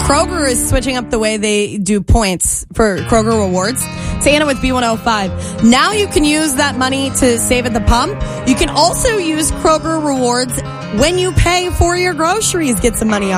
Kroger is switching up the way they do points for Kroger Rewards. It's Anna with B105. Now you can use that money to save at the pump. You can also use Kroger Rewards when you pay for your groceries. Get some money off.